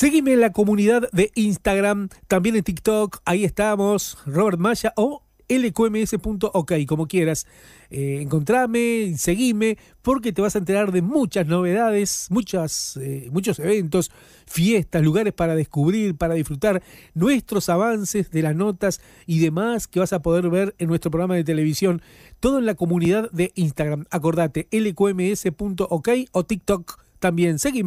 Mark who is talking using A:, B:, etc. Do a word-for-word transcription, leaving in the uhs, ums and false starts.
A: Seguime en la comunidad de Instagram, también en TikTok, ahí estamos, Robert Maya o L Q M S punto ok, como quieras. Eh, encontrame, seguime, porque te vas a enterar de muchas novedades, muchas, eh, muchos eventos, fiestas, lugares para descubrir, para disfrutar, nuestros avances de las notas y demás que vas a poder ver en nuestro programa de televisión. Todo en la comunidad de Instagram. Acordate, L Q M S punto ok o TikTok también. Seguime.